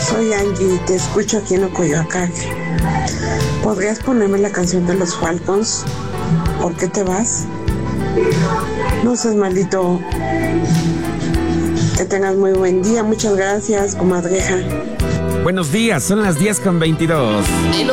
Soy Angie, te escucho aquí en Ocoyoacán. ¿Podrías ponerme la canción de los Falcons? ¿Por qué te vas? No seas maldito. Que tengas muy buen día. Muchas gracias, comadreja. Buenos días, son las 10:22.